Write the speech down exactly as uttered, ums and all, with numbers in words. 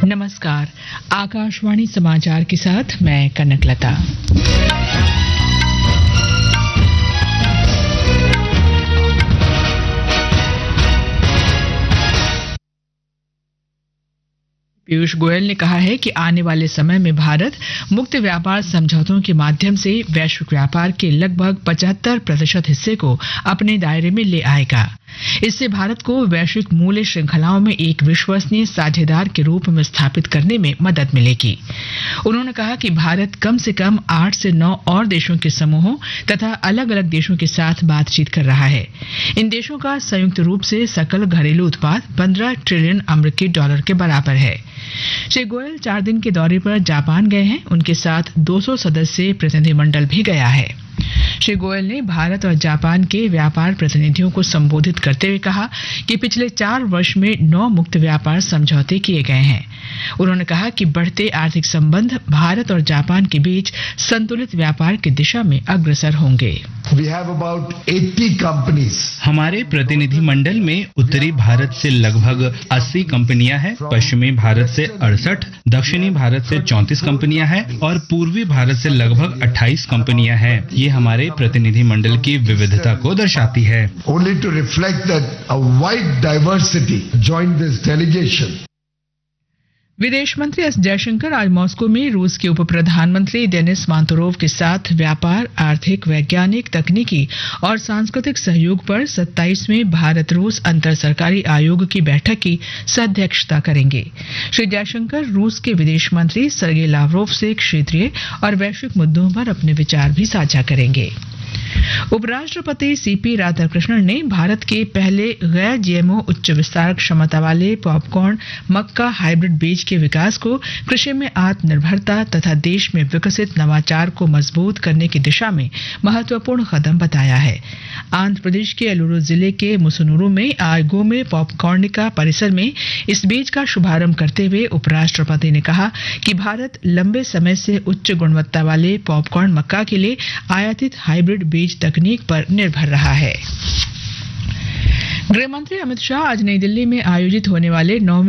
नमस्कार, आकाशवाणी समाचार के साथ मैं कनकलता। पीयूष गोयल ने कहा है कि आने वाले समय में भारत मुक्त व्यापार समझौतों के माध्यम से वैश्विक व्यापार के लगभग पचहत्तर प्रतिशत हिस्से को अपने दायरे में ले आएगा। इससे भारत को वैश्विक मूल्य श्रृंखलाओं में एक विश्वसनीय साझेदार के रूप में स्थापित करने में मदद मिलेगी। उन्होंने कहा कि भारत कम से कम आठ से नौ और देशों के समूहों तथा अलग अलग देशों के साथ बातचीत कर रहा है। इन देशों का संयुक्त रूप से सकल घरेलू उत्पाद पंद्रह ट्रिलियन अमेरिकी डॉलर के बराबर है। श्री गोयल चार दिन के दौरे पर जापान गए हैं। उनके साथ दो सौ सदस्यीय प्रतिनिधिमंडल भी गया है। श्री गोयल ने भारत और जापान के व्यापार प्रतिनिधियों को संबोधित करते हुए कहा कि पिछले चार वर्ष में नौ मुक्त व्यापार समझौते किए गए हैं। उन्होंने कहा कि बढ़ते आर्थिक संबंध भारत और जापान के बीच संतुलित व्यापार की दिशा में अग्रसर होंगे। We have about eighty companies. हमारे प्रतिनिधि मंडल में उत्तरी भारत से लगभग अस्सी कंपनियां हैं, पश्चिमी भारत से अड़सठ, दक्षिणी भारत से चौंतीस कंपनियां हैं और पूर्वी भारत से लगभग अट्ठाईस कंपनियां हैं। ये हमारे प्रतिनिधि मंडल की विविधता को दर्शाती है। Only to reflect that a wide diversity joined this delegation. विदेश मंत्री एस जयशंकर आज मॉस्को में रूस के उप प्रधानमंत्री देनिस मांतोरोव के साथ व्यापार, आर्थिक, वैज्ञानिक, तकनीकी और सांस्कृतिक सहयोग पर सत्ताईसवें भारत रूस अंतर सरकारी आयोग की बैठक की सह-अध्यक्षता करेंगे। श्री जयशंकर रूस के विदेश मंत्री सर्गेई लावरोव से क्षेत्रीय और वैश्विक मुद्दों पर अपने विचार भी साझा करेंगे। उपराष्ट्रपति सीपी राधाकृष्णन ने भारत के पहले गैर जीएमओ उच्च विस्तार क्षमता वाले पॉपकॉर्न मक्का हाइब्रिड बीज के विकास को कृषि में आत्मनिर्भरता तथा देश में विकसित नवाचार को मजबूत करने की दिशा में महत्वपूर्ण कदम बताया है। आंध्र प्रदेश के अलूरू जिले के मुसुनुरू में आज गोमे पॉपकॉर्निका परिसर में इस बीज का शुभारंभ करते हुए उपराष्ट्रपति ने कहा कि भारत लंबे समय से उच्च गुणवत्ता वाले पॉपकॉर्न मक्का के लिए आयातित हाइब्रिड बीज तकनीक पर निर्भर रहा है। गृह मंत्री अमित शाह आज नई दिल्ली में आयोजित होने वाले नौ